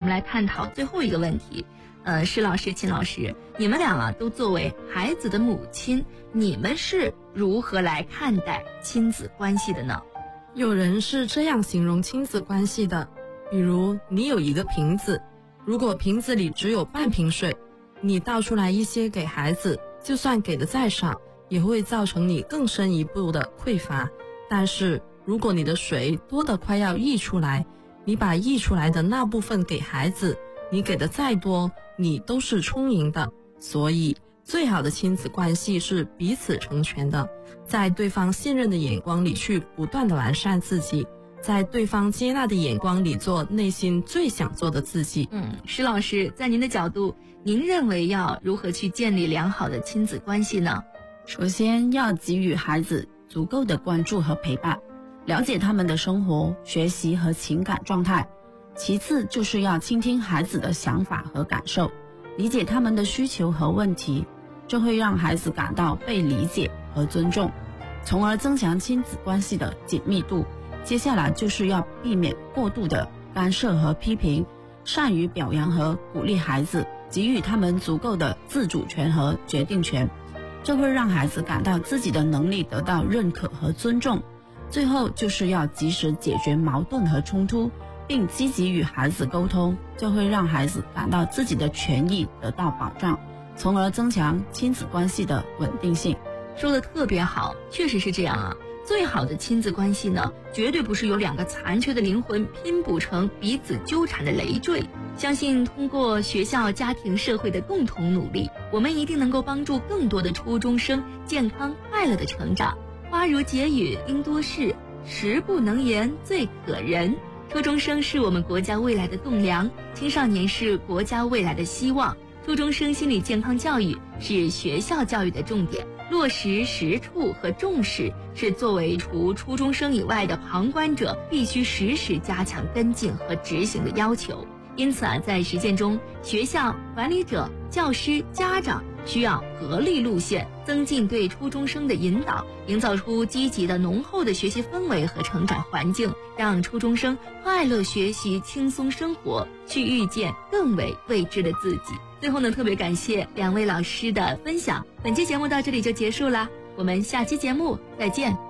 们来探讨最后一个问题。施老师、秦老师，你们俩都作为孩子的母亲，你们是如何来看待亲子关系的呢？ 有人是这样形容亲子关系的，比如你有一个瓶子，如果瓶子里只有半瓶水，你倒出来一些给孩子，就算给的再少，也会造成你更深一步的匮乏。但是如果你的水多得快要溢出来，你把溢出来的那部分给孩子，你给的再多，你都是充盈的。所以最好的亲子关系是彼此成全的，在对方信任的眼光里去不断的完善自己，在对方接纳的眼光里做内心最想做的自己。 施老师，在您的角度，您认为要如何去建立良好的亲子关系呢？ 首先要给予孩子足够的关注和陪伴，了解他们的生活、学习和情感状态。其次就是要倾听孩子的想法和感受，理解他们的需求和问题，这会让孩子感到被理解和尊重，从而增强亲子关系的紧密度。接下来就是要避免过度的干涉和批评，善于表扬和鼓励孩子，给予他们足够的自主权和决定权，这会让孩子感到自己的能力得到认可和尊重。最后就是要及时解决矛盾和冲突，并积极与孩子沟通，这会让孩子感到自己的权益得到保障，从而增强亲子关系的稳定性。 说得特别好，确实是这样啊。最好的亲子关系呢，绝对不是由两个残缺的灵魂拼补成彼此纠缠的累赘。相信通过学校、家庭、社会的共同努力，我们一定能够帮助更多的初中生健康快乐的成长。花如解语应多事，实不能言最可人。初中生是我们国家未来的栋梁，青少年是国家未来的希望。初中生心理健康教育是学校教育的重点，落实实处和重视是作为除初中生以外的旁观者必须时时加强跟进和执行的要求。因此在实践中，学校、管理者、教师、家长需要合力路线，增进对初中生的引导，营造出积极的浓厚的学习氛围和成长环境，让初中生快乐学习、轻松生活，去遇见更为未知的自己。最后呢，特别感谢两位老师的分享。本期节目到这里就结束了，我们下期节目再见。